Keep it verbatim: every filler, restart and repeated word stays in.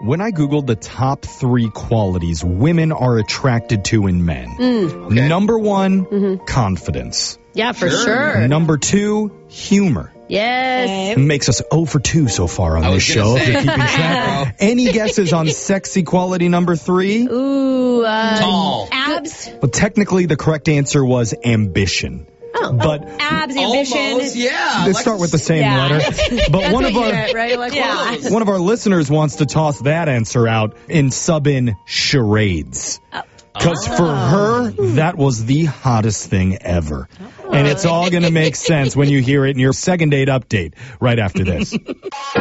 when I Googled the top three qualities women are attracted to in men, Mm. Okay. number one, Mm-hmm. confidence. Yeah, for Sure. sure. Number two, humor. Yes. It makes us zero for two so far on I this was gonna show. say. If you're keeping track. Any guesses on sexy quality number three? Ooh, uh, Tall. abs. Well, technically, the correct answer was ambition. Oh. But Abs, ambition. Almost, yeah. they Like start with the same Yeah. letter. But one That's of what you our meant, right? Like, Yeah. close. one of our listeners wants to toss that answer out and sub in charades. Because for her, that was the hottest thing ever. And it's all going to make sense when you hear it in your second date update right after this.